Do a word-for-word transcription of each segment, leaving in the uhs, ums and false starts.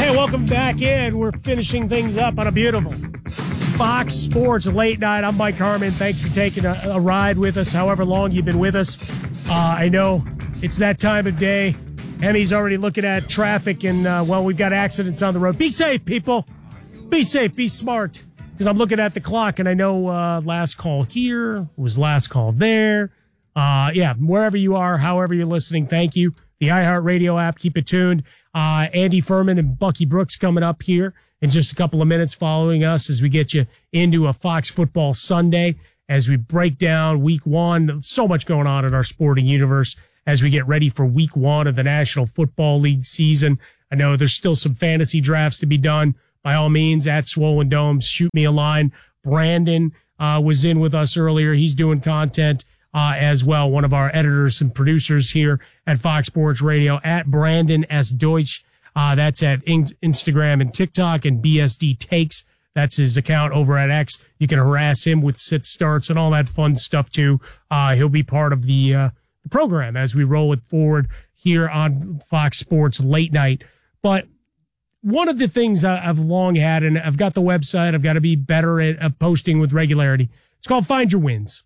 Hey, welcome back in. We're finishing things up on a beautiful Fox Sports Late Night. I'm Mike Harmon. Thanks for taking a, a ride with us, however long you've been with us. Uh, I know it's that time of day. Emmy's already looking at traffic, and, uh, well, we've got accidents on the road. Be safe, people. Be safe. Be smart. Because I'm looking at the clock, and I know uh, last call here was last call there. Uh, yeah, wherever you are, however you're listening, thank you. The iHeartRadio app, keep it tuned. Uh, Andy Furman and Bucky Brooks coming up here in just a couple of minutes following us as we get you into a Fox Football Sunday as we break down week one. So much going on in our sporting universe as we get ready for week one of the National Football League season. I know there's still some fantasy drafts to be done. By all means, at Swollen Domes, shoot me a line. Brandon uh, was in with us earlier. He's doing content Uh, as well, one of our editors and producers here at Fox Sports Radio, at Brandon S. Deutsch. Uh, that's at in- Instagram and TikTok, and B S D Takes. That's his account over at X. You can harass him with sit starts and all that fun stuff too. Uh, he'll be part of the, uh, the program as we roll it forward here on Fox Sports Late Night. But one of the things I've long had, and I've got the website, I've got to be better at, at posting with regularity. It's called Find Your Wins.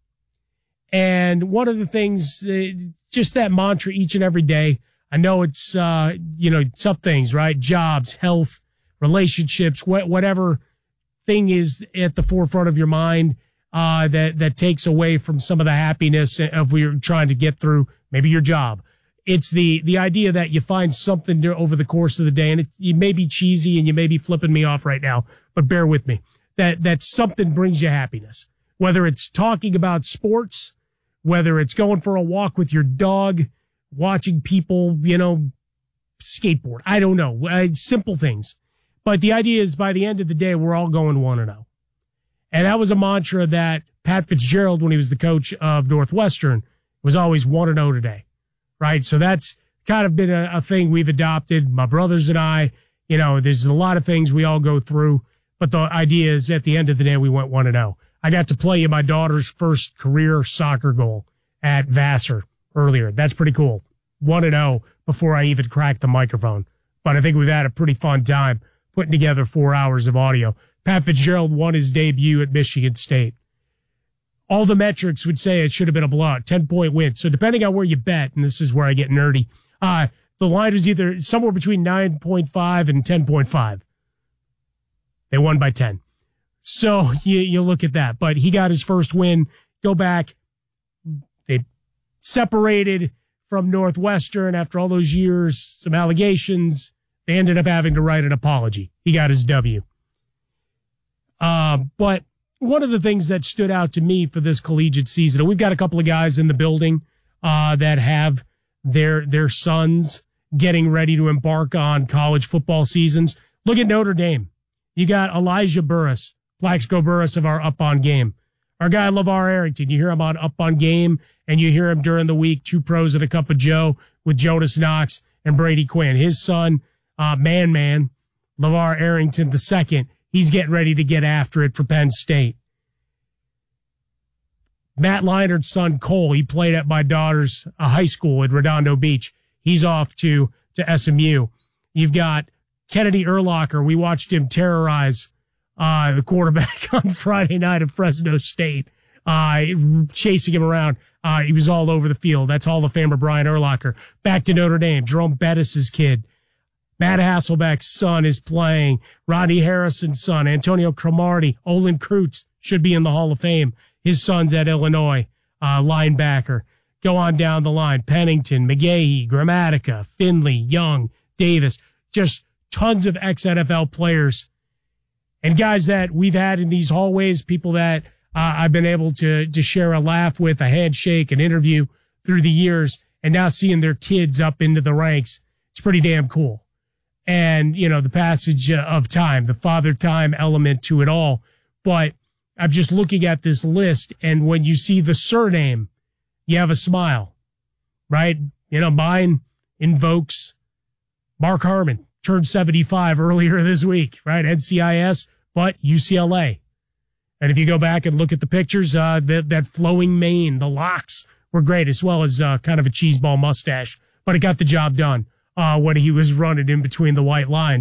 And one of the things, uh, just that mantra each and every day. I know it's, uh, you know, some things, right? Jobs, health, relationships, wh- whatever thing is at the forefront of your mind, uh, that, that takes away from some of the happiness of what you're trying to get through, maybe your job. It's the, the idea that you find something to, over the course of the day, and it, you may be cheesy and you may be flipping me off right now, but bear with me, that, that something brings you happiness, whether it's talking about sports, whether it's going for a walk with your dog, watching people, you know, skateboard. I don't know. Uh, simple things. But the idea is by the end of the day, we're all going one and oh. And that was a mantra that Pat Fitzgerald, when he was the coach of Northwestern, was always one and oh today. Right? So that's kind of been a, a thing we've adopted. My brothers and I, you know, there's a lot of things we all go through. But the idea is at the end of the day, we went one and oh. I got to play in my daughter's first career soccer goal at Vassar earlier. That's pretty cool. one and oh before I even cracked the microphone. But I think we've had a pretty fun time putting together four hours of audio. Pat Fitzgerald won his debut at Michigan State. All the metrics would say it should have been a blowout, ten-point win. So depending on where you bet, and this is where I get nerdy, uh, the line was either somewhere between nine point five and ten point five. They won by ten. So you, you look at that, but he got his first win. Go back. They separated from Northwestern after all those years, some allegations. They ended up having to write an apology. He got his W. Uh, but one of the things that stood out to me for this collegiate season, and we've got a couple of guys in the building, uh, that have their, their sons getting ready to embark on college football seasons. Look at Notre Dame. You got Elijah Burris. Plaxico Burris of our Up On Game. Our guy, LeVar Arrington, you hear him on Up On Game, and you hear him during the week, Two Pros and a Cup of Joe with Jonas Knox and Brady Quinn. His son, uh, Man Man, LeVar Arrington the second, he's getting ready to get after it for Penn State. Matt Leinart's son, Cole, he played at my daughter's uh, high school at Redondo Beach. He's off to, to S M U. You've got Kennedy Urlacher. We watched him terrorize Uh, the quarterback on Friday night at Fresno State, uh, chasing him around. Uh, he was all over the field. That's Hall of Famer Brian Urlacher. Back to Notre Dame, Jerome Bettis' kid. Matt Hasselbeck's son is playing. Rodney Harrison's son, Antonio Cromartie. Olin Kreutz should be in the Hall of Fame. His son's at Illinois, uh, linebacker. Go on down the line. Pennington, McGahee, Grammatica, Finley, Young, Davis. Just tons of ex-N F L players. And guys that we've had in these hallways, people that uh, I've been able to to share a laugh with, a handshake, an interview through the years, and now seeing their kids up into the ranks, it's pretty damn cool. And, you know, the passage of time, the father time element to it all. But I'm just looking at this list, and when you see the surname, you have a smile, right? You know, mine invokes Mark Harmon. Turned seventy-five earlier this week, right? N C I S, but U C L A. And if you go back and look at the pictures, uh, that, that flowing mane, the locks were great, as well as uh, kind of a cheeseball mustache. But it got the job done uh, when he was running in between the white lines.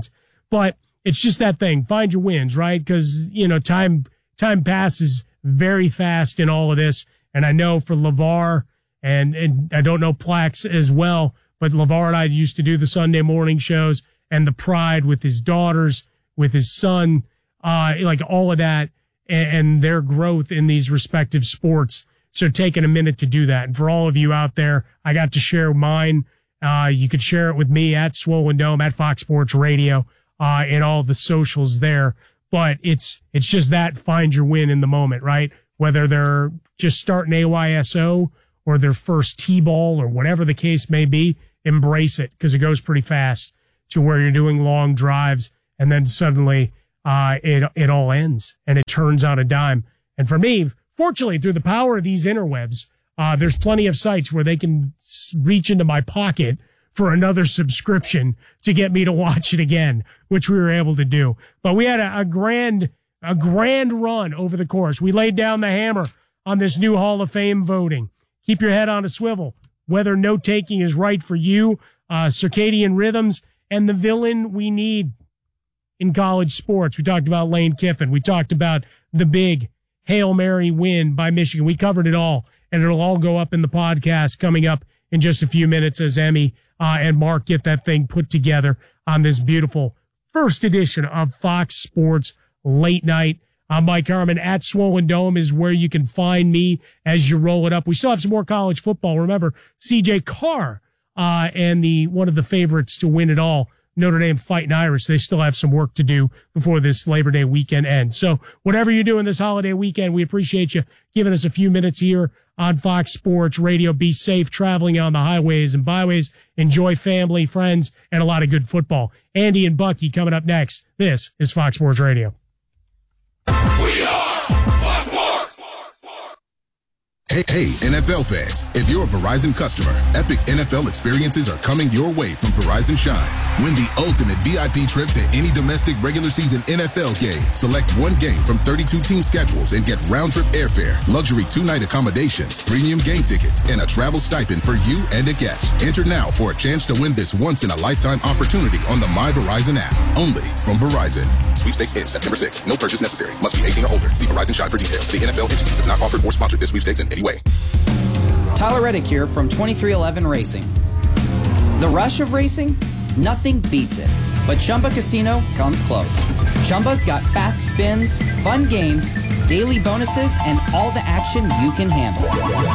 But it's just that thing. Find your wins, right? Because, you know, time time passes very fast in all of this. And I know for LeVar, and, and I don't know Plax as well, but LeVar and I used to do the Sunday morning shows, and the pride with his daughters, with his son, uh, like all of that, and, and their growth in these respective sports. So taking a minute to do that. And for all of you out there, I got to share mine. Uh, you could share it with me at Swollen Dome, at Fox Sports Radio, uh, and all the socials there. But it's, it's just that find your win in the moment, right? Whether they're just starting A Y S O or their first T-ball or whatever the case may be, embrace it, because it goes pretty fast to where you're doing long drives, and then suddenly, uh, it, it all ends and it turns on a dime. And for me, fortunately, through the power of these interwebs, Uh, there's plenty of sites where they can reach into my pocket for another subscription to get me to watch it again, which we were able to do. But we had a, a grand, a grand run over the course. We laid down the hammer on this new Hall of Fame voting. Keep your head on a swivel. Whether note taking is right for you, uh, circadian rhythms, and the villain we need in college sports. We talked about Lane Kiffin. We talked about the big Hail Mary win by Michigan. We covered it all. And it'll all go up in the podcast coming up in just a few minutes as Emmy uh, and Mark get that thing put together on this beautiful first edition of Fox Sports Late Night. I'm Mike Harmon. At Swollen Dome is where you can find me as you roll it up. We still have some more college football. Remember, C J Carr uh, and the one of the favorites to win it all, Notre Dame Fighting Irish. They still have some work to do before this Labor Day weekend ends. So whatever you're doing this holiday weekend, we appreciate you giving us a few minutes here on Fox Sports Radio. Be safe traveling on the highways and byways. Enjoy family, friends, and a lot of good football. Andy and Bucky coming up next. This is Fox Sports Radio. We are Fox Sports. Hey, hey, N F L fans. If you're a Verizon customer, epic N F L experiences are coming your way from Verizon Shine. Win the ultimate V I P trip to any domestic regular season N F L game. Select one game from thirty-two team schedules and get round-trip airfare, luxury two-night accommodations, premium game tickets, and a travel stipend for you and a guest. Enter now for a chance to win this once-in-a-lifetime opportunity on the My Verizon app. Only from Verizon. Sweepstakes ends September sixth. No purchase necessary. Must be eighteen or older. See Verizon Shine for details. The N F L entities have not offered or sponsored this sweepstakes in any way. Tyler Reddick here from twenty-three eleven Racing. The rush of racing? Nothing beats it. But Chumba Casino comes close. Chumba's got fast spins, fun games, daily bonuses, and all the action you can handle.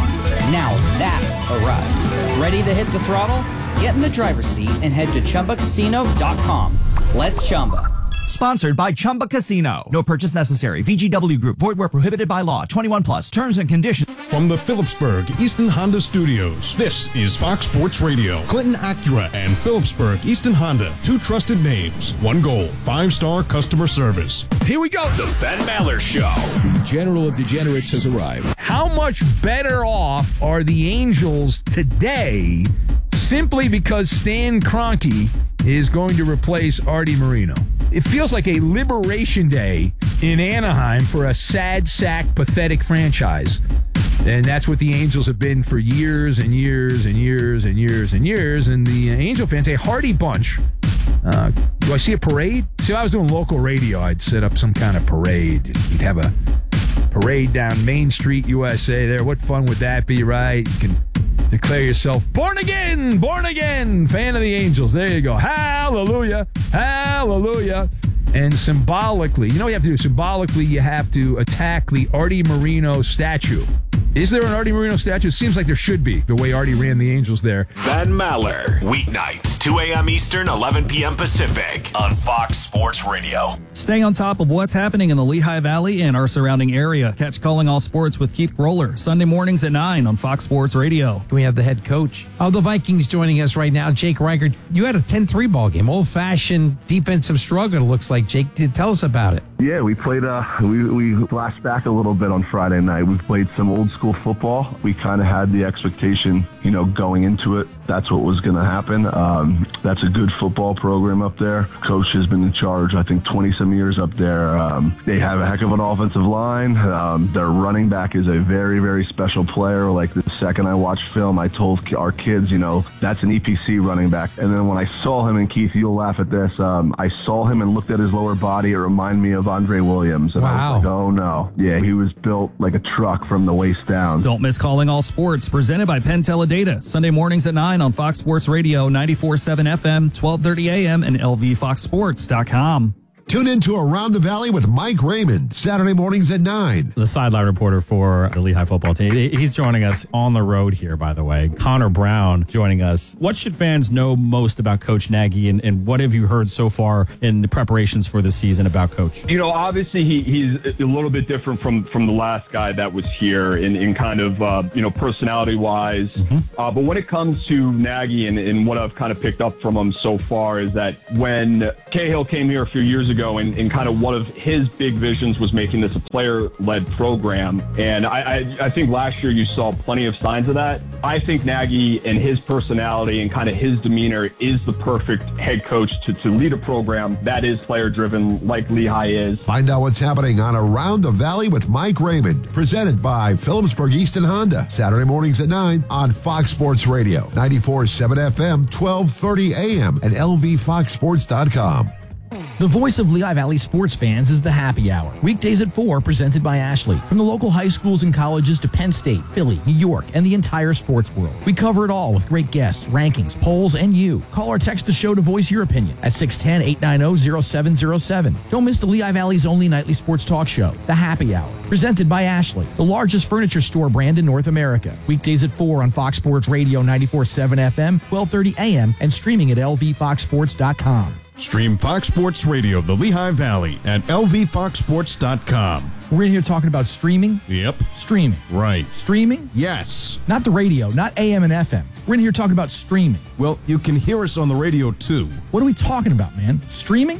Now that's a ride. Ready to hit the throttle? Get in the driver's seat and head to Chumba Casino dot com. Let's Chumba. Sponsored by Chumba Casino. No purchase necessary. V G W Group. Void where prohibited by law. twenty-one plus. Terms and conditions. From the Phillipsburg Easton Honda Studios, this is Fox Sports Radio. Clinton Acura and Phillipsburg Easton Honda. Two trusted names. One goal. Five-star customer service. Here we go. The Ben Maller Show. The General of Degenerates has arrived. How much better off are the Angels today simply because Stan Kroenke is going to replace Artie Moreno? It feels like a liberation day in Anaheim for a sad sack, pathetic franchise. And that's what the Angels have been for years and years and years and years and years. And the Angel fans, a hearty bunch. Uh, do I see a parade? See, if I was doing local radio, I'd set up some kind of parade. You'd have a parade down Main Street, U S A there. What fun would that be, right? You can declare yourself born again, born again, fan of the Angels. There you go. Hallelujah, hallelujah. And symbolically, you know what you have to do? Symbolically, you have to attack the Artie Moreno statue. Is there an Artie Moreno statue? It seems like there should be, the way Artie ran the Angels there. Ben Maller. Weeknights, two a.m. Eastern, eleven p.m. Pacific on Fox Sports Radio. Stay on top of what's happening in the Lehigh Valley and our surrounding area. Catch Calling All Sports with Keith Roller, Sunday mornings at nine on Fox Sports Radio. We have the head coach of the Vikings joining us right now, Jake Reichert. You had a ten three ball game, old-fashioned defensive struggle, it looks like. Jake, tell us about it. Yeah, we played, uh, we, we flashed back a little bit on Friday night. We played some old school football. We kind of had the expectation, you know, going into it, that's what was going to happen. Um, Um, that's a good football program up there. Coach has been in charge, I think, twenty-some years up there. Um, they have a heck of an offensive line. Um, their running back is a very, very special player. Like the second I watched film, I told our kids, you know, that's an E P C running back. And then when I saw him, and Keith, you'll laugh at this, um, I saw him and looked at his lower body. It reminded me of Andre Williams. And wow. I was like, oh, no. Yeah, he was built like a truck from the waist down. Don't miss Calling All Sports, presented by Penn Teledata. Sunday mornings at nine on Fox Sports Radio, ninety-four point seven F M, twelve thirty A M, and L V fox sports dot com. Tune in to Around the Valley with Mike Raymond, Saturday mornings at nine. The sideline reporter for the Lehigh football team. He's joining us on the road here, by the way. Connor Brown joining us. What should fans know most about Coach Nagy, and, and what have you heard so far in the preparations for the season about Coach? You know, obviously he, he's a little bit different from, from the last guy that was here in, in kind of, uh, you know, personality-wise. Mm-hmm. Uh, but when it comes to Nagy and, and what I've kind of picked up from him so far is that when Cahill came here a few years ago, ago, and, and kind of one of his big visions was making this a player-led program. And I, I, I think last year you saw plenty of signs of that. I think Nagy and his personality and kind of his demeanor is the perfect head coach to, to lead a program that is player-driven like Lehigh is. Find out what's happening on Around the Valley with Mike Raymond, presented by Phillipsburg Easton Honda, Saturday mornings at nine on Fox Sports Radio, ninety-four point seven F M, twelve thirty A M, and L V fox sports dot com. The voice of Lehigh Valley sports fans is the Happy Hour. Weekdays at four, presented by Ashley. From the local high schools and colleges to Penn State, Philly, New York, and the entire sports world. We cover it all with great guests, rankings, polls, and you. Call or text the show to voice your opinion at six one zero, eight nine zero, zero seven zero seven. Don't miss the Lehigh Valley's only nightly sports talk show, The Happy Hour. Presented by Ashley, the largest furniture store brand in North America. Weekdays at four on Fox Sports Radio, ninety-four point seven F M, twelve thirty A M, and streaming at L V fox sports dot com. Stream Fox Sports Radio, the Lehigh Valley, at L V fox sports dot com. We're in here talking about streaming. Yep. Streaming. Right. Streaming? Yes. Not the radio, not A M and F M. We're in here talking about streaming. Well, you can hear us on the radio, too. What are we talking about, man? Streaming?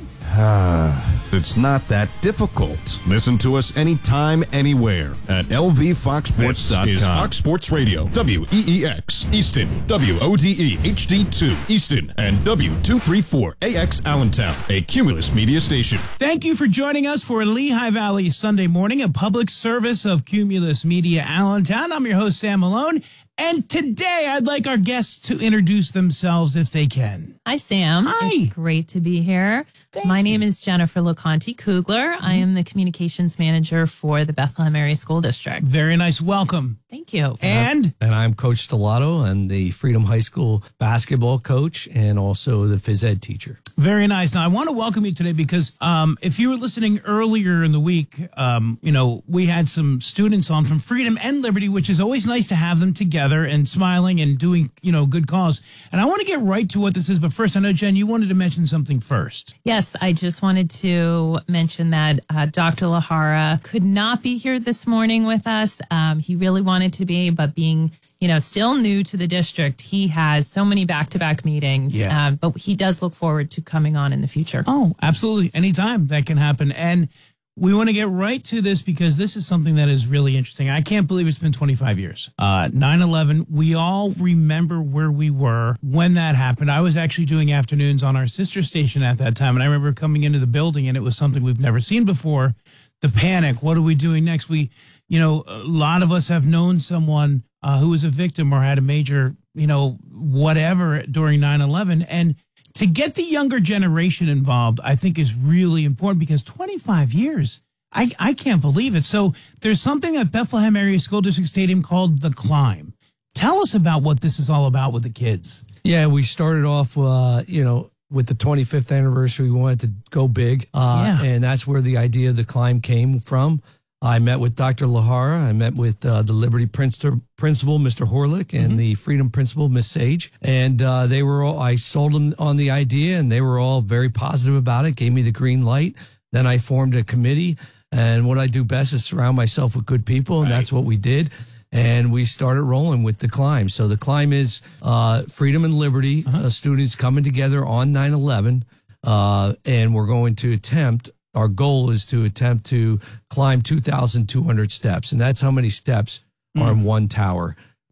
It's not that difficult. Listen to us anytime, anywhere at L V fox sports dot com. This is Fox Sports Radio, W E E X, Easton, W O D E H D two, Easton, and W two thirty-four A X Allentown, a Cumulus media station. Thank you for joining us for Lehigh Valley Sunday Morning, a public service of Cumulus Media Allentown. I'm your host, Sam Malone. And today, I'd like our guests to introduce themselves if they can. Hi, Sam. Hi. It's great to be here. Thank My you. name is Jennifer Loconti Kugler. I am the communications manager for the Bethlehem Area School District. Very nice. Welcome. Thank you. And And I'm Coach Stellato. I'm the Freedom High School basketball coach and also the phys ed teacher. very nice. Now, I want to welcome you today because um, if you were listening earlier in the week, um, you know, we had some students on from Freedom and Liberty, which is always nice to have them together and smiling and doing, you know, good cause. And I want to get right to what this is. But first, I know, Jen, you wanted to mention something first. Yes, I just wanted to mention that uh, Doctor Lahara could not be here this morning with us. Um, he really wanted to be, but being, you know, still new to the district, he has so many back-to-back meetings. Yeah. Um, but he does look forward to coming on in the future. Oh, absolutely. Anytime that can happen. And we want to get right to this because this is something that is really interesting. I can't believe it's been twenty-five years. Uh, nine eleven, we all remember where we were when that happened. I was actually doing afternoons on our sister station at that time, and I remember coming into the building, and it was something we've never seen before. The panic, what are we doing next? We, you know, a lot of us have known someone uh, who was a victim or had a major, you know, whatever during nine eleven, and to get the younger generation involved, I think is really important because twenty-five years, I, I can't believe it. So there's something at Bethlehem Area School District Stadium called The Climb. Tell us about what this is all about with the kids. Yeah, we started off, uh, you know, with the twenty-fifth anniversary. We wanted to go big, uh, Yeah. and that's where the idea of The Climb came from. I met with Doctor Lahara. I met with uh, the Liberty Principal, Principal, Mister Horlick, and Mm-hmm. the Freedom Principal, Miss Sage. And uh, they were all, I sold them on the idea, and they were all very positive about it, gave me the green light. Then I formed a committee, and what I do best is surround myself with good people, and that's what we did. And we started rolling with The Climb. So The Climb is uh, freedom and liberty, uh-huh. uh, students coming together on nine eleven, uh, and we're going to attempt Our goal is to attempt to climb two thousand two hundred steps, and that's how many steps mm. are in one tower.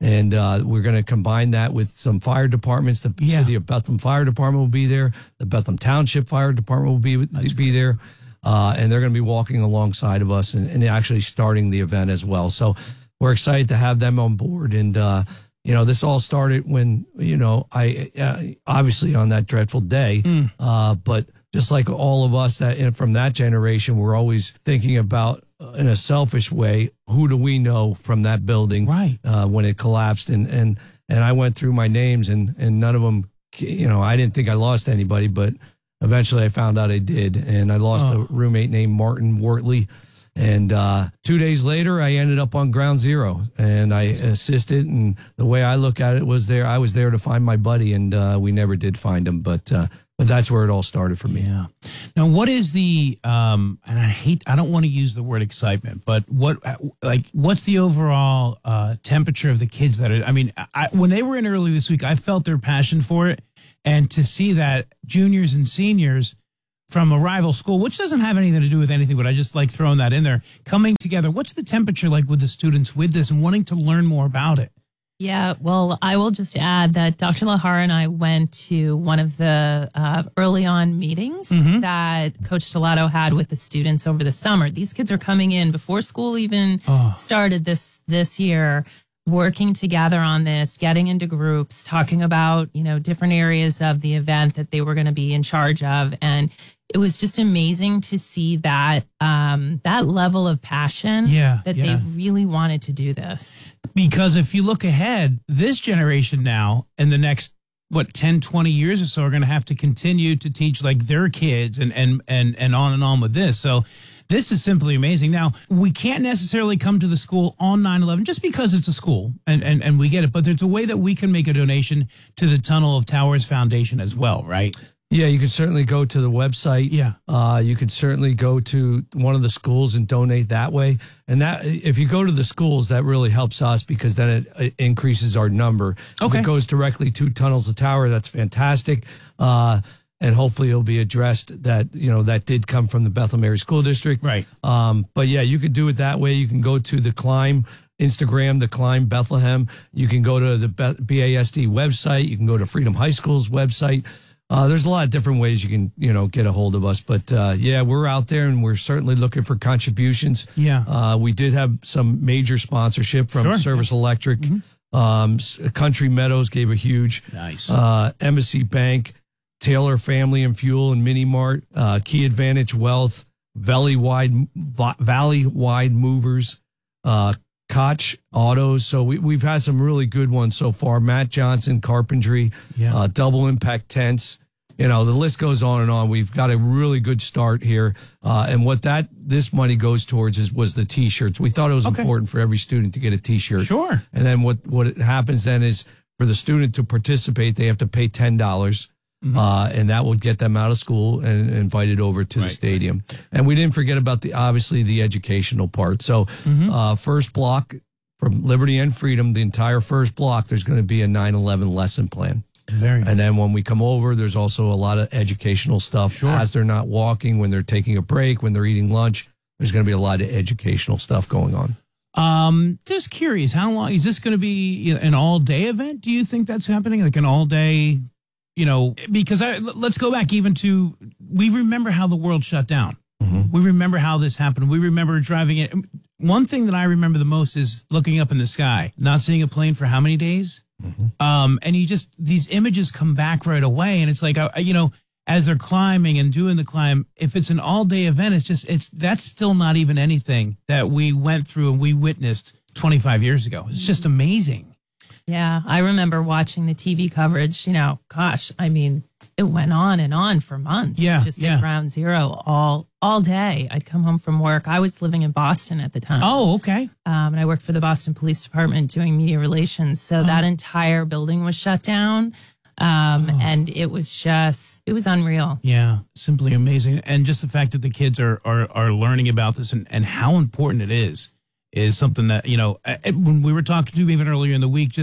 And uh, we're going to combine that with some fire departments. The Yeah. City of Bethlehem Fire Department will be there. The Bethlehem Township Fire Department will be be there. Uh, and they're going to be walking alongside of us and, and actually starting the event as well. So we're excited to have them on board. And, uh, you know, this all started when, you know, I uh, obviously on that dreadful day, Mm. uh, but just like all of us that from that generation, we're always thinking about uh, in a selfish way, who do we know from that building right. uh, when it collapsed? And, and, and I went through my names and, and none of them, you know, I didn't think I lost anybody, but eventually I found out I did. And I lost Oh. a roommate named Martin Wortley. And uh, two days later, I ended up on ground zero and I assisted. And the way I look at it was there, I was there to find my buddy and uh, we never did find him. But uh, but that's where it all started for me. Yeah. Now, what is the, um, and I hate, I don't want to use the word excitement, but what, like, what's the overall uh, temperature of the kids that are, I mean, I, when they were in early this week, I felt their passion for it. And to see that juniors and seniors from a rival school, which doesn't have anything to do with anything, but I just like throwing that in there, coming together. What's the temperature like with the students with this and wanting to learn more about it? Yeah, well, I will just add that Doctor Lahara and I went to one of the uh, early on meetings Mhm. that Coach Stellato had with the students over the summer. These kids are coming in before school even Oh. started this this year, working together on this, getting into groups, talking about, you know, different areas of the event that they were going to be in charge of. And it was just amazing to see that um, that level of passion Yeah, that yeah. they really wanted to do this. Because if you look ahead, this generation now in the next, what, ten, twenty years or so are going to have to continue to teach like their kids and, and, and, and on and on with this. So this is simply amazing. Now, we can't necessarily come to the school on nine eleven just because it's a school and, and, and we get it. But there's a way that we can make a donation to the Tunnel of Towers Foundation as well, right? Yeah, you could certainly go to the website. Yeah. Uh, you could certainly go to one of the schools and donate that way. And that, if you go to the schools, that really helps us because then it, it increases our number. Okay. If it goes directly to Tunnels of Tower, that's fantastic. Uh, and hopefully it'll be addressed that, you know, that did come from the Bethlehem Area School District. Right. Um, but yeah, you could do it that way. You can go to the Climb Instagram, the Climb Bethlehem. You can go to the B A S D website. You can go to Freedom High School's website. Uh, there's a lot of different ways you can, you know, get a hold of us. But, uh, yeah, we're out there and we're certainly looking for contributions. Yeah. Uh, we did have some major sponsorship from Sure. Service Electric. Um, S- Country Meadows gave a huge. Nice. Uh, Embassy Bank, Taylor Family and Fuel and Mini Mart, uh, Key Advantage Wealth, Valley Wide, Valley Wide Movers, uh, Koch Autos. So we, we've had some really good ones so far. Matt Johnson Carpentry, Yeah. uh, Double Impact Tents. You know, the list goes on and on. We've got a really good start here. Uh, and what that, this money goes towards is, was the t-shirts. We thought it was Okay. important for every student to get a t-shirt. Sure. And then what, what it happens then is for the student to participate, they have to pay ten dollars. Uh, and that would get them out of school and invited over to the stadium. And we didn't forget about the, obviously the educational part. So, uh, first block from Liberty and Freedom, the entire first block, there's going to be a nine eleven lesson plan. Very And then when we come over, there's also a lot of educational stuff Sure. as they're not walking, when they're taking a break, when they're eating lunch. There's going to be a lot of educational stuff going on. Um, just curious, how long is this going to be an all day event? Do you think that's happening? Like an all day, you know, because I, let's go back even to, we remember how the world shut down. Mm-hmm. We remember how this happened. We remember driving it. One thing that I remember the most is looking up in the sky, not seeing a plane for how many days? Mm-hmm. Um, and you just, these images come back right away. And it's like, I, you know, as they're climbing and doing the climb, if it's an all day event, it's just, it's, that's still not even anything that we went through and we witnessed twenty-five years ago. It's just amazing. Yeah, I remember watching the T V coverage, you know, gosh, I mean, it went on and on for months. Yeah, Just yeah. at Ground Zero all all day. I'd come home from work. I was living in Boston at the time. Oh, okay. Um, and I worked for the Boston Police Department doing media relations. So that entire building was shut down. Um, and it was just, it was unreal. Yeah, simply amazing. And just the fact that the kids are are, are learning about this and, and how important it is, is something that, you know, uh, when we were talking to you even earlier in the week, just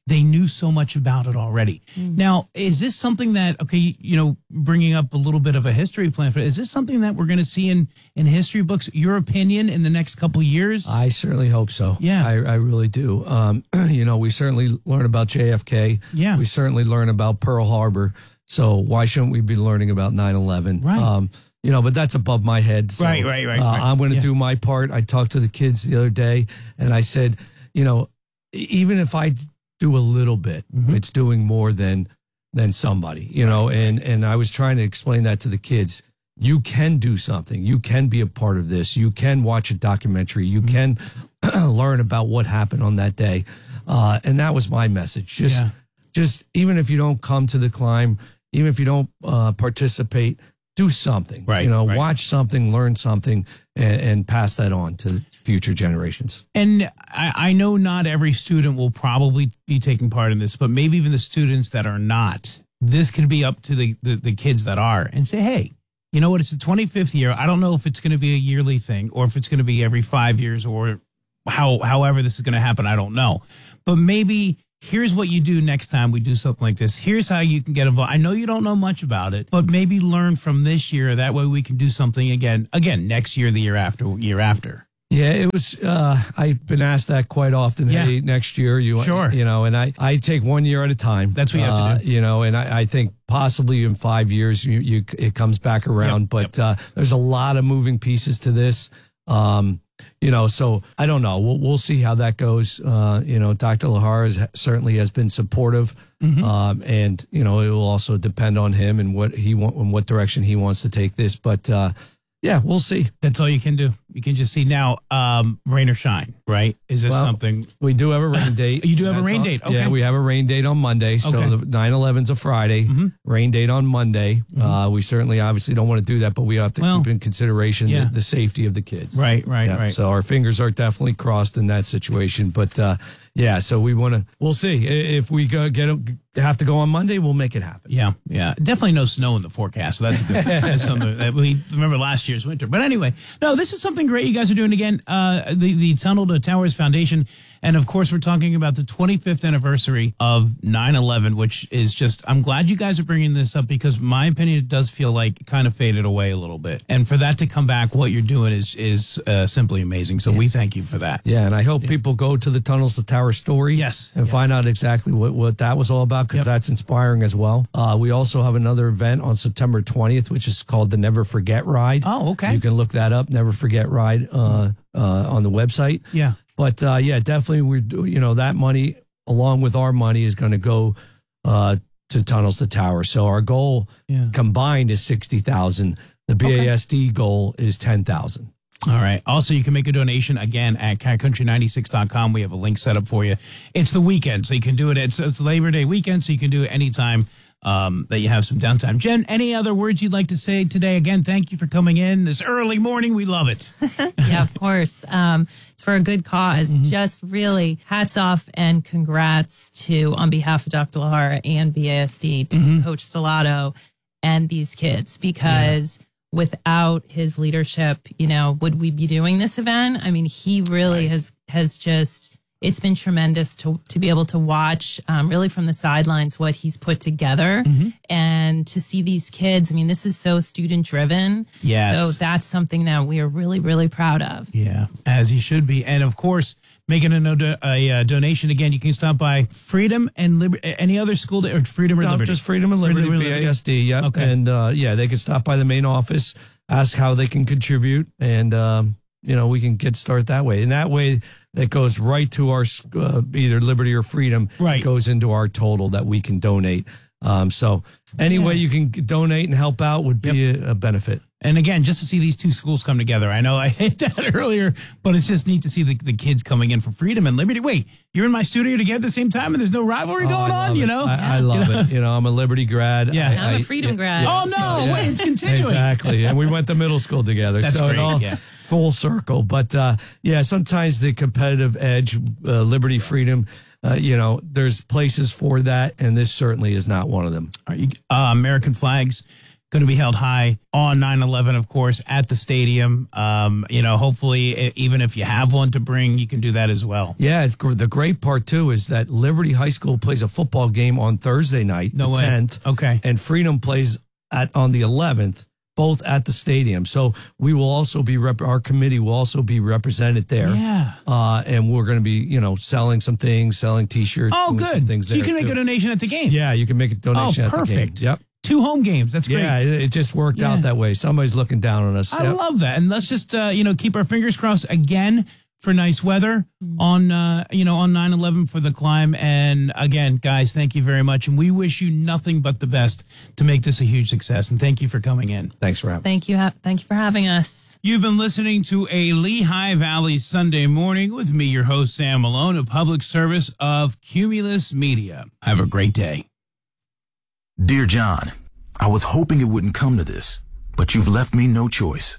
they knew so much about it already. Mm. Now, is this something that, okay, you know, bringing up a little bit of a history plan, for is this something that we're going to see in, in history books, your opinion, in the next couple of years? I certainly hope so. Yeah. I, I really do. Um, you know, we certainly learn about J F K. Yeah. We certainly learn about Pearl Harbor. So why shouldn't we be learning about nine eleven? Right. Um, you know, but that's above my head. So, Right, right, right, Uh, right. I'm going to Yeah. do my part. I talked to the kids the other day, and I said, you know, even if I do a little bit, Mm-hmm. it's doing more than than somebody, you know. And and I was trying to explain that to the kids. You can do something. You can be a part of this. You can watch a documentary. You can learn about what happened on that day. Uh, and that was my message. Just, Yeah. just even if you don't come to the climb, even if you don't uh, participate, do something. Right, You know, right. watch something, learn something, and, and pass that on to future generations. And I, I know not every student will probably be taking part in this, but maybe even the students that are not, this could be up to the, the, the kids that are, and say, hey, you know what, it's the twenty-fifth year. I don't know if it's going to be a yearly thing or if it's going to be every five years or how however this is going to happen. I don't know. But maybe here's what you do next time we do something like this. Here's how you can get involved. I know you don't know much about it, but maybe learn from this year. That way we can do something again, again, next year, the year after, year after. Yeah, it was, uh, I've been asked that quite often. Yeah. Hey, next year, you Sure. you know, and I, I take one year at a time. That's what you have to Uh, do. You know, and I, I think possibly in five years, you, you it comes back around. Yep, but Uh, there's a lot of moving pieces to this. Um, you know, so I don't know. We'll, we'll see how that goes. Uh, you know, Doctor Lahar is, certainly has been supportive. Mm-hmm. Um, and, you know, it will also depend on him and what he want, in what direction he wants to take this. But, uh, yeah, we'll see. That's all you can do. You can just see now, um, rain or shine, right? Is this Well, something? We do have a rain date. You do have a That's rain on- date. Okay. Yeah, we have a rain date on Monday. So Okay. the nine eleven's a Friday. Rain date on Monday. Uh, we certainly obviously don't want to do that, but we have to Well, keep in consideration yeah. the, the safety of the kids. Right, right, Yeah, right. So our fingers are definitely crossed in that situation. But uh, yeah, so we want to. We'll see I- if we go get have to go on Monday. We'll make it happen. Yeah, yeah. Definitely no snow in the forecast. So that's a good thing. That's something that we remember last year's winter. But anyway, no, this is something great you guys are doing again. Uh, the, the Tunnel to Towers Foundation. And of course, we're talking about the twenty-fifth anniversary of nine eleven, which is just, I'm glad you guys are bringing this up because my opinion, it does feel like it kind of faded away a little bit. And for that to come back, what you're doing is, is uh, simply amazing. So we thank you for that. Yeah, and I hope people go to the Tunnels to Tower story. Yes. And find out exactly what, what that was all about because that's inspiring as well. Uh, we also have another event on September twentieth, which is called the Never Forget Ride. Oh, okay. You can look that up, Never Forget Ride, uh, uh, on the website. Yeah. But uh, yeah, definitely, we're do- you know that money along with our money is going to go uh, to Tunnels to Tower. So our goal Yeah. combined is sixty thousand. The B A S D goal is ten thousand. All right. Also, you can make a donation again at cat country ninety-six dot com. We have a link set up for you. It's the weekend, so you can do it. It's, it's Labor Day weekend, so you can do it anytime um, that you have some downtime. Jen, any other words you'd like to say today? Again, thank you for coming in this early morning. We love it. Yeah, of course. Um, it's for a good cause. Mm-hmm. Just really hats off and congrats to, on behalf of Doctor Lahara and B A S D, to Mm-hmm. Coach Stellato and these kids, because without his leadership, you know, would we be doing this event? I mean, he really has has just, it's been tremendous to to be able to watch um, really from the sidelines what he's put together Mm-hmm. and to see these kids. I mean, this is so student driven. Yes. So that's something that we are really, really proud of. Yeah, as he should be. And of course, making a, no- a, uh donation again, you can stop by Freedom and Liberty, any other school, day, or Freedom or No, Liberty? just Freedom and Liberty, or B A S D, yep. Okay. And, uh, yeah, they can stop by the main office, ask how they can contribute, and, um, you know, we can get started that way. And that way, that goes right to our, uh, either Liberty or Freedom. Right. It goes into our total that we can donate. Um, so any way you can donate and help out would be a, a benefit. And again, just to see these two schools come together. I know I hit that earlier, but it's just neat to see the, the kids coming in for Freedom and Liberty. Wait, you're in my studio together at the same time and there's no rivalry Oh, going I on, love you it. know? I, I love You know? it. You know, I'm a Liberty grad. Yeah. I, I'm a I- Freedom yeah, grad. yeah. Oh, no, Yeah. wait, it's continuing. Exactly. And we went to middle school together. That's so great, it all yeah. full circle. But uh, yeah, sometimes the competitive edge, uh, Liberty, Freedom, uh, you know, there's places for that. And this certainly is not one of them. Are you, uh, American flags going to be held high on nine eleven, of course, at the stadium. Um, you know, hopefully, even if you have one to bring, you can do that as well. Yeah, it's gr- the great part, too, is that Liberty High School plays a football game on Thursday night, No the way. tenth. Okay. And Freedom plays at on the eleventh, both at the stadium. So we will also be, rep- our committee will also be represented there. Yeah. Uh, and we're going to be, you know, selling some things, selling T-shirts. Oh, doing some good. things So you there, can make too. a donation at the game. Yeah, you can make a donation Oh, at the game. perfect. Yep. Two home games. That's great. Yeah, it, it just worked Yeah. out that way. Somebody's looking down on us. I Yep. love that. And let's just, uh, you know, keep our fingers crossed again for nice weather on, uh, you know, on nine eleven for the climb. And again, guys, thank you very much. And we wish you nothing but the best to make this a huge success. And thank you for coming in. Thanks for having Thank you. Ha- thank you for having us. You've been listening to a Lehigh Valley Sunday Morning with me, your host, Sam Malone, a public service of Cumulus Media. Have a great day. Dear John, I was hoping it wouldn't come to this, but you've left me no choice.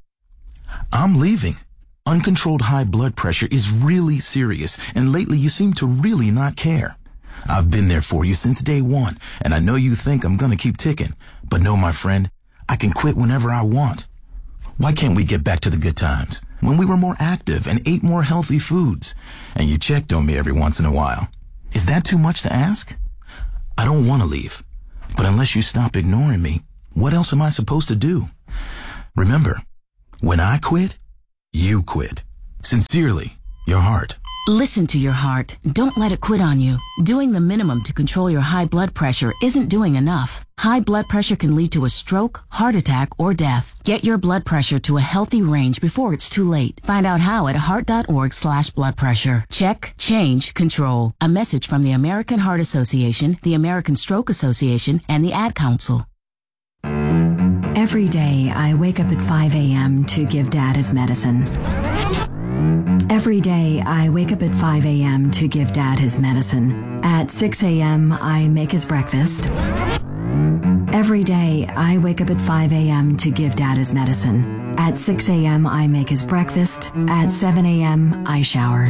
I'm leaving. Uncontrolled high blood pressure is really serious, and lately you seem to really not care. I've been there for you since day one, and I know you think I'm gonna keep ticking, but no, my friend, I can quit whenever I want. Why can't we get back to the good times, when we were more active and ate more healthy foods, and you checked on me every once in a while? Is that too much to ask? I don't want to leave. But unless you stop ignoring me, what else am I supposed to do? Remember, when I quit, you quit. Sincerely, your heart. Listen to your heart. Don't let it quit on you. Doing the minimum to control your high blood pressure isn't doing enough. High blood pressure can lead to a stroke, heart attack, or death. Get your blood pressure to a healthy range before it's too late. Find out how at heart.org slash blood pressure. Check, change, control. A message from the American Heart Association, the American Stroke Association, and the Ad Council. Every day, I wake up at five a.m. to give Dad his medicine. Every day, I wake up at five a.m. to give Dad his medicine. At six a.m., I make his breakfast. Every day, I wake up at five a.m. to give Dad his medicine. At six a.m., I make his breakfast. At seven a.m., I shower.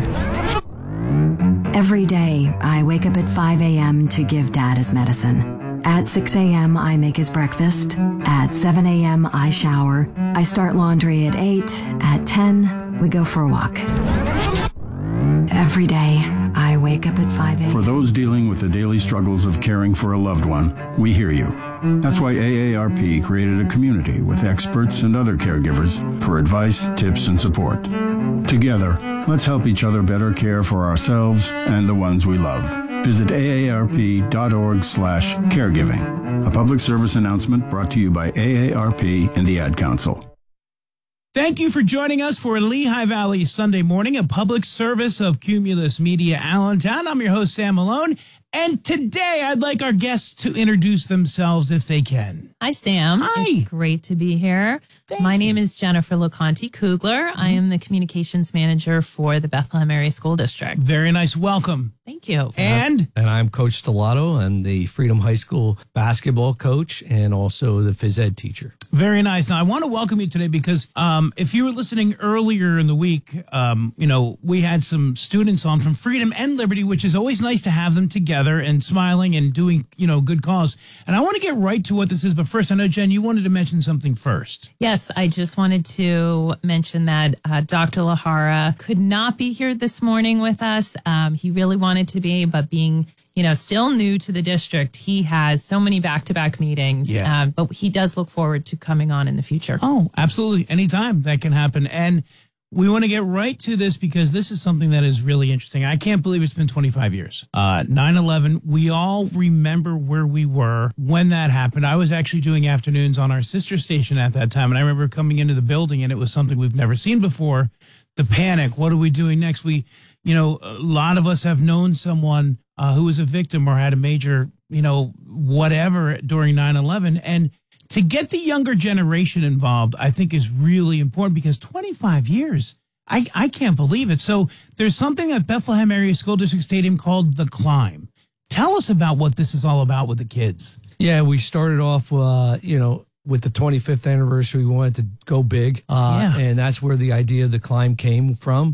Every day, I wake up at five a.m. to give Dad his medicine. At six a.m., I make his breakfast. At seven a.m., I shower. I start laundry at eight. At ten, we go for a walk. Every day, I wake up at five a.m. For those dealing with the daily struggles of caring for a loved one, we hear you. That's why A A R P created a community with experts and other caregivers for advice, tips, and support. Together, let's help each other better care for ourselves and the ones we love. Visit aarp.org slash caregiving. A public service announcement brought to you by A A R P and the Ad Council. Thank you for joining us for Lehigh Valley Sunday Morning, a public service of Cumulus Media Allentown. I'm your host, Sam Malone, and today I'd like our guests to introduce themselves if they can. Hi, Sam. Hi. It's great to be here. Thank My you. name is Jennifer Loconti Kugler. I am the communications manager for the Bethlehem Area School District. Very nice. Welcome. Thank you. And And I'm Coach Stellato. I'm the Freedom High School basketball coach and also the phys ed teacher. very nice. Now, I want to welcome you today because um, if you were listening earlier in the week, um, you know, we had some students on from Freedom and Liberty, which is always nice to have them together and smiling and doing, you know, good cause. And I want to get right to what this is. But first, I know, Jen, you wanted to mention something first. Yes, I just wanted to mention that uh, Doctor Lahara could not be here this morning with us. Um, he really wanted to be, but being, you know, still new to the district, he has so many back-to-back meetings. Yeah. Um, but he does look forward to coming on in the future. Oh, absolutely. Anytime that can happen. And we want to get right to this because this is something that is really interesting. I can't believe it's been twenty-five years. Uh, nine eleven, we all remember where we were when that happened. I was actually doing afternoons on our sister station at that time. And I remember coming into the building and it was something we've never seen before. The panic. What are we doing next? We, you know, a lot of us have known someone uh, who was a victim or had a major, you know, whatever during nine eleven. And to get the younger generation involved, I think is really important because twenty-five years, I, I can't believe it. So there's something at Bethlehem Area School District Stadium called The Climb. Tell us about what this is all about with the kids. Yeah, we started off, uh, you know, with the twenty-fifth anniversary. We wanted to go big, uh, Yeah. and that's where the idea of The Climb came from.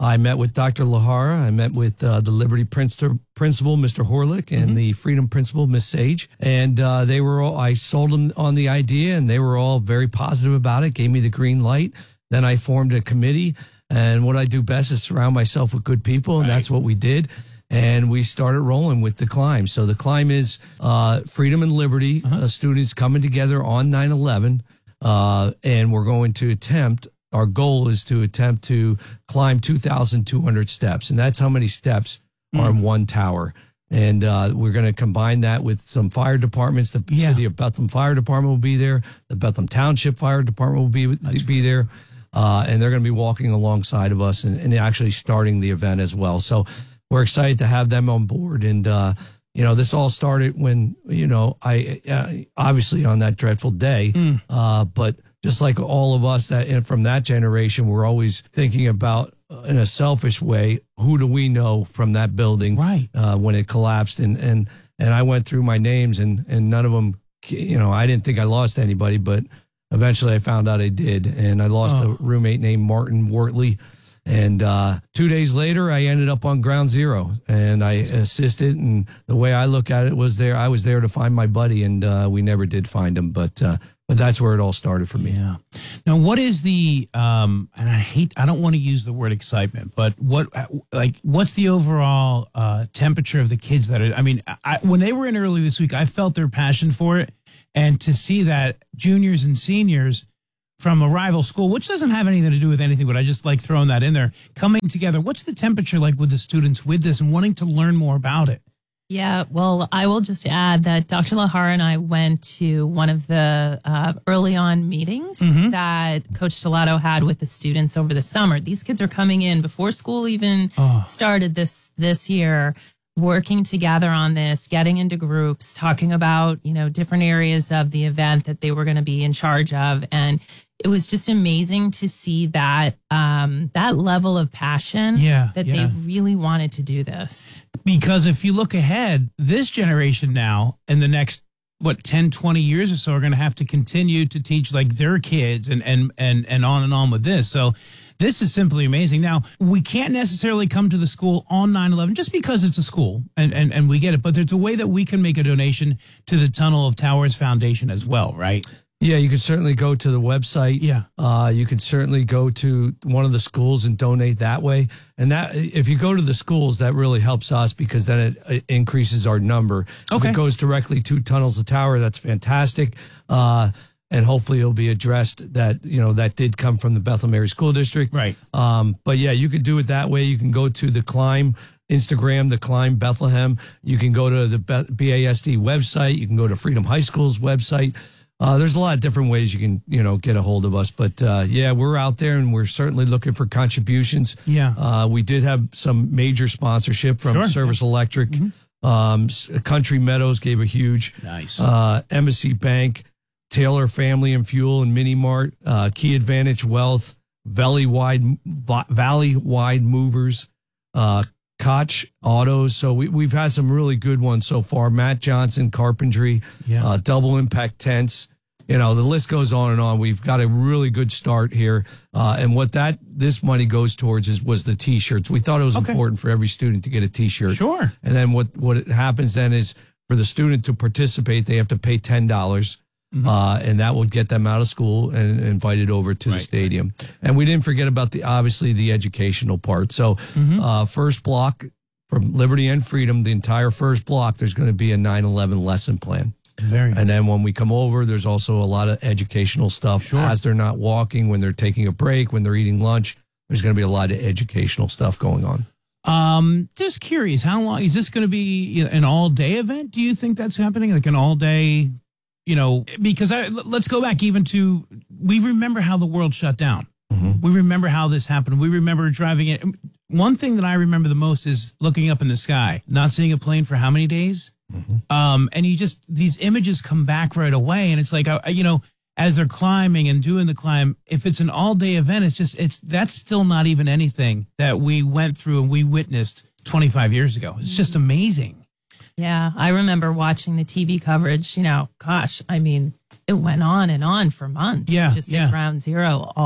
I met with Doctor Lahara. I met with uh, the Liberty Prince- principal, Mister Horlick, and Mm-hmm. the Freedom principal, Miss Sage. And uh, they were all, I sold them on the idea, and they were all very positive about it, gave me the green light. Then I formed a committee. And what I do best is surround myself with good people, and that's what we did. And we started rolling with the climb. So the climb is uh, freedom and liberty, uh-huh. uh, students coming together on nine eleven. Uh, and we're going to attempt, our goal is to attempt to climb two thousand two hundred steps. And that's how many steps mm. are in one tower. And uh, we're going to combine that with some fire departments. The yeah. City of Bethlehem Fire Department will be there. The Bethlehem Township Fire Department will be, be there. Uh, and they're going to be walking alongside of us and, and actually starting the event as well. So we're excited to have them on board. And, uh, you know, this all started when, you know, I uh, obviously on that dreadful day, mm. uh, but just like all of us that and from that generation, we're always thinking about uh, in a selfish way, who do we know from that building right. uh, when it collapsed? And, and, and I went through my names and, and none of them, you know, I didn't think I lost anybody, but eventually I found out I did. And I lost oh. a roommate named Martin Wortley. And uh, two days later, I ended up on ground zero, and I assisted. And the way I look at it was there, I was there to find my buddy, and uh, we never did find him. But uh, but that's where it all started for me. Yeah. Now, what is the? Um, and I hate, I don't want to use the word excitement, but what, like, what's the overall uh, temperature of the kids that are? I mean, I, when they were in early this week, I felt their passion for it, and to see that juniors and seniors from a rival school, which doesn't have anything to do with anything, but I just like throwing that in there, coming together. What's the temperature like with the students with this and wanting to learn more about it? Yeah, well, I will just add that Doctor Lahara and I went to one of the uh, early on meetings mm-hmm. that Coach Stellato had with the students over the summer. These kids are coming in before school even oh. started this this year, working together on this, getting into groups, talking about, you know, different areas of the event that they were going to be in charge of. And it was just amazing to see that um, that level of passion yeah, that yeah. they really wanted to do this. Because if you look ahead, this generation now in the next, what, ten, twenty years or so are going to have to continue to teach like their kids and, and, and, and on and on with this. So this is simply amazing. Now, we can't necessarily come to the school on nine eleven just because it's a school and, and, and we get it. But there's a way that we can make a donation to the Tunnel of Towers Foundation as well, right? Yeah, you could certainly go to the website. Yeah. Uh, you could certainly go to one of the schools and donate that way. And that, if you go to the schools, that really helps us because then it, it increases our number. Okay. If it goes directly to Tunnels of Tower, that's fantastic. Uh, and hopefully it'll be addressed that, you know, that did come from the Bethlehem Area School District. Right. Um, but yeah, you could do it that way. You can go to the Climb Instagram, the Climb Bethlehem. You can go to the B A S D website. You can go to Freedom High School's website. Uh, there's a lot of different ways you can, you know, get a hold of us. But, uh, yeah, we're out there and we're certainly looking for contributions. Yeah. Uh, we did have some major sponsorship from Sure. Service Electric. Mm-hmm. Um, Country Meadows gave a huge. Nice. Uh, Embassy Bank, Taylor Family and Fuel and Mini Mart, uh, Key Advantage Wealth, Valley Wide, Valley Wide Movers, uh, Koch Autos. So we, we've had some really good ones so far. Matt Johnson Carpentry, yeah. uh, Double Impact Tents. You know, the list goes on and on. We've got a really good start here. Uh, and what that, this money goes towards is, was the t-shirts. We thought it was Okay. important for every student to get a t-shirt. Sure. And then what, what it happens then is for the student to participate, they have to pay ten dollars. Mm-hmm. Uh, and that will get them out of school and invited over to Right. the stadium. And we didn't forget about the, obviously the educational part. So, Mm-hmm. uh, first block from Liberty and Freedom, the entire first block, there's going to be a nine eleven lesson plan. Very And then when we come over, there's also a lot of educational stuff Sure. as they're not walking, when they're taking a break, when they're eating lunch. There's going to be a lot of educational stuff going on. Um, just curious, how long is this going to be an all day event? Do you think that's happening? Like an all day, you know, because I, let's go back even to, we remember how the world shut down. Mm-hmm. We remember how this happened. We remember driving it. One thing that I remember the most is looking up in the sky, not seeing a plane for how many days? Mm-hmm. Um, and you just, these images come back right away. And it's like, I, you know, as they're climbing and doing the climb, if it's an all day event, it's just, it's, that's still not even anything that we went through and we witnessed twenty-five years ago. It's just amazing. Yeah, I remember watching the T V coverage, you know, gosh, I mean, it went on and on for months. Yeah, Just yeah. at Ground Zero all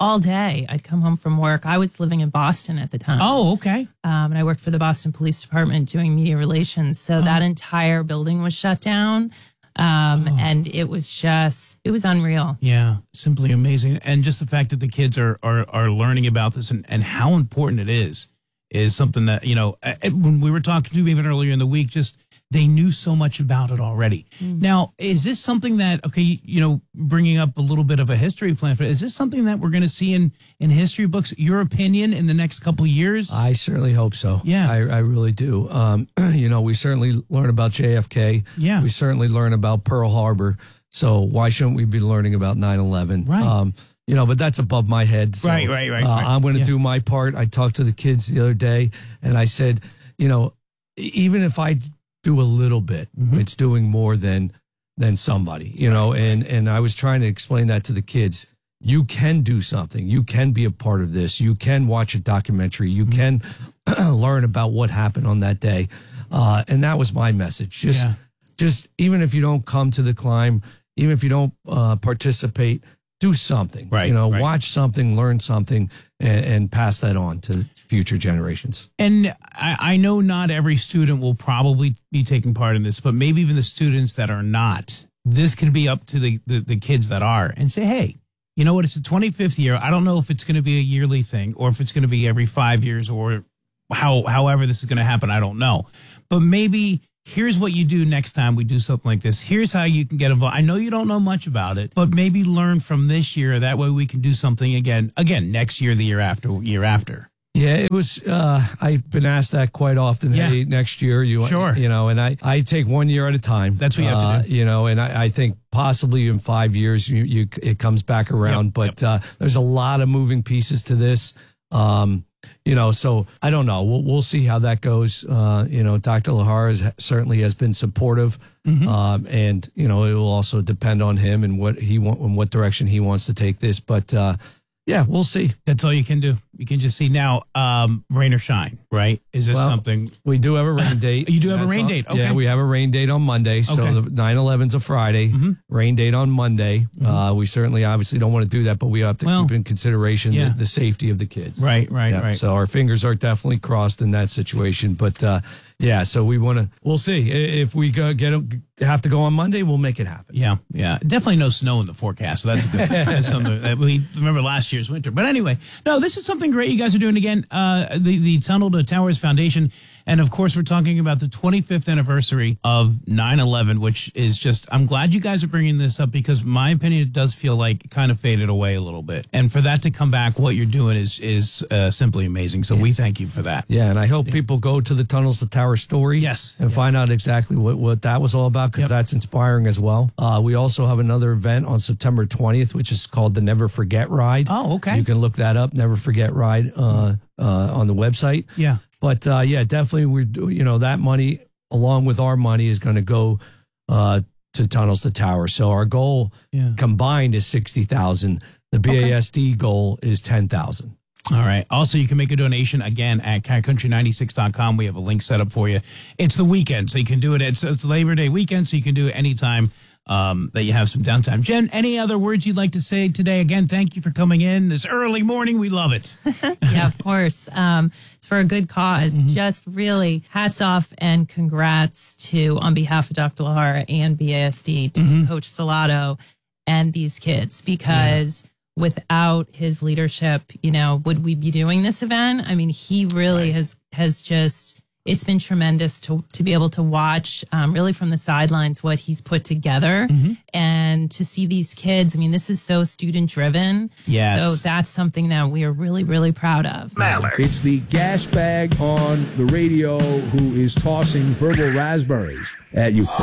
all day. I'd come home from work. I was living in Boston at the time. Oh, okay. Um, and I worked for the Boston Police Department doing media relations. So oh. that entire building was shut down. Um, oh. And it was just, it was unreal. Yeah, simply amazing. And just the fact that the kids are are, are learning about this and, and how important it is, is something that, you know, when we were talking to them even earlier in the week, just they knew so much about it already. Mm. Now, is this something that, okay, you know, bringing up a little bit of a history plan for, is this something that we're going to see in, in history books, your opinion, in the next couple of years? I certainly hope so. Yeah. I, I really do. Um, you know, we certainly learn about J F K. Yeah. We certainly learn about Pearl Harbor. So why shouldn't we be learning about nine eleven? Right. Um, you know, but that's above my head. So, right, right, right. Uh, right. I'm going to yeah. do my part. I talked to the kids the other day and I said, you know, even if I do a little bit, mm-hmm. it's doing more than than somebody, you know, and, and I was trying to explain that to the kids. You can do something. You can be a part of this. You can watch a documentary. You mm-hmm. can learn about what happened on that day. Uh, and that was my message. Just, yeah. just even if you don't come to the climb, even if you don't uh, participate, do something, right? You know, right. watch something, learn something, and, and pass that on to future generations. And I, I know not every student will probably be taking part in this, but maybe even the students that are not, this could be up to the, the, the kids that are and say, hey, you know what? It's the twenty-fifth year. I don't know if it's going to be a yearly thing or if it's going to be every five years or how, however this is going to happen. I don't know, but maybe here's what you do next time we do something like this. Here's how you can get involved. I know you don't know much about it, but maybe learn from this year. That way we can do something again, again, next year, the year after, year after. Yeah, it was, uh, I've been asked that quite often. Yeah. Hey, next year, you, sure. you know, and I, I take one year at a time. That's what you have to uh, do. You know, and I, I think possibly in five years, you, you, it comes back around, yep, but, yep. uh, there's a lot of moving pieces to this. Um, You know, so I don't know. We'll we'll see how that goes. Uh, you know, Doctor Lahara has, certainly has been supportive, mm-hmm. um, and you know, it will also depend on him and what he want, in what direction he wants to take this. But uh, yeah, we'll see. That's all you can do. You can just see now, um, rain or shine, right? Is this well, something? We do have a rain date. You do have a rain on, date. Okay. Yeah, we have a rain date on Monday. So okay. the nine eleven's a Friday. Mm-hmm. Rain date on Monday. Mm-hmm. Uh, we certainly, obviously, don't want to do that, but we have to well, keep in consideration yeah. the, the safety of the kids. Right, right, yeah, right. So our fingers are definitely crossed in that situation. But uh, yeah, so we want to. We'll see if we go get have to go on Monday. We'll make it happen. Yeah, yeah. Definitely no snow in the forecast. So that's a good. That's something that we remember last year's winter. But anyway, no, this is something great you guys are doing again. Uh, the the Tunnel to Towers Foundation, and of course we're talking about the twenty-fifth anniversary of nine eleven, which is just. I'm glad you guys are bringing this up because my opinion it does feel like it kind of faded away a little bit, and for that to come back, what you're doing is is uh, simply amazing. So yeah. we thank you for that. Yeah, and I hope yeah. people go to the Tunnels to Towers story. Yes, and yes. find out exactly what what that was all about because yep. that's inspiring as well. Uh, we also have another event on September twentieth, which is called the Never Forget Ride. Oh, okay. You can look that up, Never Forget Ride, uh, uh, on the website. Yeah. But, uh, yeah, definitely, we're, you know, that money, along with our money, is going to go uh, to Tunnels to Towers. So our goal yeah. combined is sixty thousand. The B A S D okay. goal is ten thousand. All right. Also, you can make a donation again at cat country ninety-six dot com. We have a link set up for you. It's the weekend, so you can do it. It's, it's Labor Day weekend, so you can do it anytime um, that you have some downtime. Jen, any other words you'd like to say today? Again, thank you for coming in this early morning. We love it. Yeah, of course. Um, it's for a good cause. Mm-hmm. Just really hats off and congrats to, on behalf of Doctor Lahara and B A S D, to mm-hmm. Coach Salato and these kids, because... Yeah. Without his leadership, you know, would we be doing this event? I mean, he really right. has has just, it's been tremendous to to be able to watch um, really from the sidelines what he's put together mm-hmm. and to see these kids. I mean, this is so student driven. Yes. So that's something that we are really, really proud of. Mallard. It's the gas bag on the radio who is tossing verbal raspberries at you.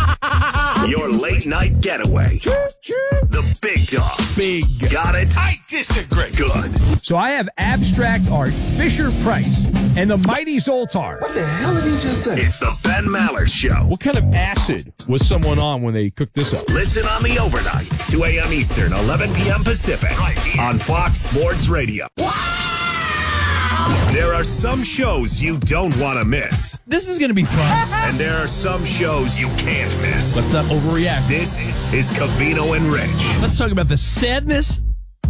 Your late night getaway. The big dog. Big. Got it? I disagree. Good. So I have abstract art, Fisher Price, and the Mighty Zoltar. What the hell did he just say? It's the Ben Mallard Show. What kind of acid was someone on when they cooked this up? Listen on the overnights, two a.m. Eastern, eleven p.m. Pacific, right here on Fox Sports Radio. There are some shows you don't want to miss. This is going to be fun. And there are some shows you can't miss. Let's not overreact. This is Covino and Rich. Let's talk about the sadness,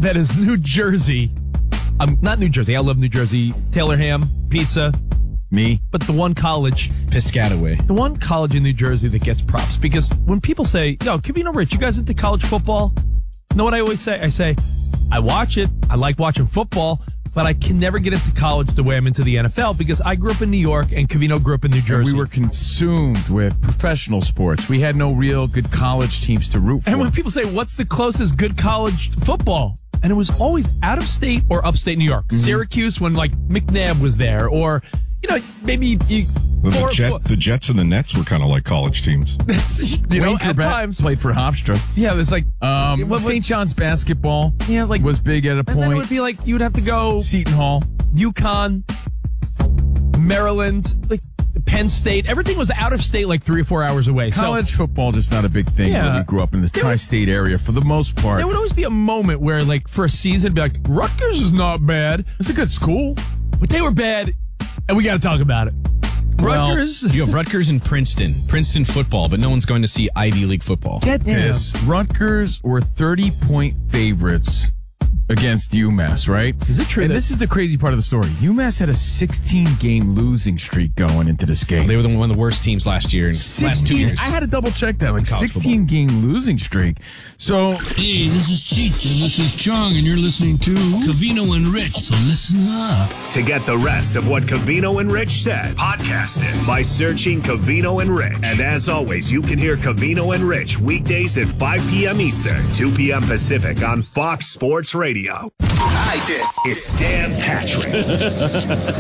that is New Jersey. Um, not New Jersey. I love New Jersey. Taylor ham, pizza, me. But the one college, Piscataway. The one college in New Jersey that gets props, because when people say, "Yo, Covino Rich, you guys into college football?" You know what I always say? I say, I watch it. I like watching football, but I can never get into college the way I'm into the N F L because I grew up in New York and Covino grew up in New Jersey. And we were consumed with professional sports. We had no real good college teams to root for. And when people say, what's the closest good college football? And it was always out of state or upstate New York. Mm-hmm. Syracuse when like McNabb was there, or, you know, maybe you, well, four, the, Jet, four, the Jets and the Nets were kind of like college teams. you know, at times. Played for Hofstra. Yeah, it was like um, what, Saint John's basketball. Yeah, like was big at a and point. Then it would be like you would have to go Seton Hall, UConn, Maryland, like Penn State. Everything was out of state, like three or four hours away. College so, football just not a big thing yeah. when we grew up in the tri-state area for the most part. There would always be a moment where, like, for a season, it'd be like, Rutgers is not bad. It's a good school, but they were bad, and we got to talk about it. Rutgers. Well, you have Rutgers and Princeton. Princeton football, but no one's going to see Ivy League football. Get yeah. this. Rutgers were thirty-point favorites against UMass, right? Is it true? And that- this is the crazy part of the story. UMass had a sixteen-game losing streak going into this game. They were the, one of the worst teams last year in sixteen, last two years. I had to double check that. Like sixteen-game losing streak. So, hey, this is Cheech, and this is Chong, and you're listening to Covino and Rich, so listen up. To get the rest of what Covino and Rich said, podcast it by searching Covino and Rich. And as always, you can hear Covino and Rich weekdays at five p.m. Eastern, two p.m. Pacific on Fox Sports Radio. I did. It's Dan Patrick.